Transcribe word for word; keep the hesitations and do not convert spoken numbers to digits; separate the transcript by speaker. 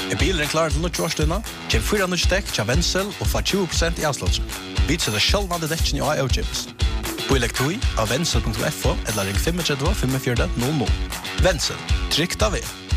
Speaker 1: Er bilen klar til nødt årstøyna? Kjem fyra nødt dekk til Wenzel og få tjúgu prosent i avslått. Vi setter sjølvnade dekken i A O Gyms. Boilek tui av wenzel punktum f o eller ring fem tre fem fire null null. Wenzel, trygt av er.